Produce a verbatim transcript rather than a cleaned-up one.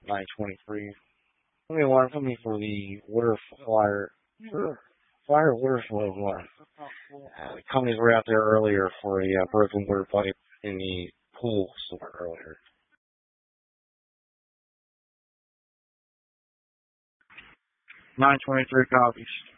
nine twenty-three. Tell me one. Tell me for the water fire. Fire water flow one. Uh, the companies were out there earlier for a uh, broken water pipe in the pool store earlier. nine twenty-three copies.